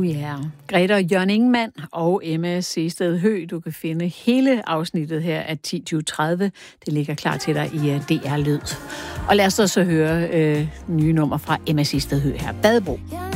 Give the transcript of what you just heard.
yeah. Greta Jørgen Ingemann og Emma Seested Høgh. Du kan finde hele afsnittet her af 10.20.30. Det ligger klar til dig i DR Lyd. Og lad os så høre nye nummer fra Emma Seested Høgh her. Badebro.